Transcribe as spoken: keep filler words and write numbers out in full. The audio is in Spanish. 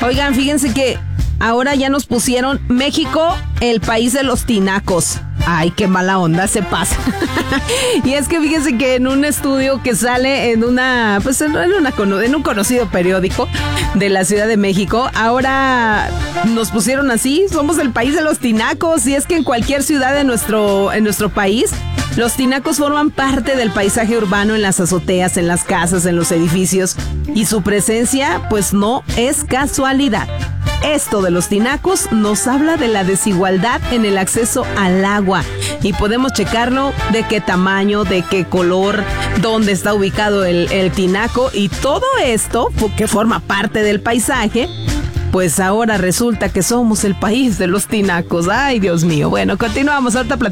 Oigan, fíjense que ahora ya nos pusieron México, el país de los tinacos. Ay, qué mala onda se pasa. Y es que fíjense que en un estudio que sale en una, pues en, una, en un conocido periódico de la Ciudad de México, ahora nos pusieron así, somos el país de los tinacos. Y es que en cualquier ciudad de nuestro, en nuestro país, los tinacos forman parte del paisaje urbano en las azoteas, en las casas, en los edificios. Y su presencia, pues no es casualidad. Esto de los tinacos nos habla de la desigualdad en el acceso al agua y podemos checarlo de qué tamaño, de qué color, dónde está ubicado el, el tinaco y todo esto que forma parte del paisaje. Pues ahora resulta que somos el país de los tinacos. Ay, Dios mío. Bueno, continuamos ahorita platicando.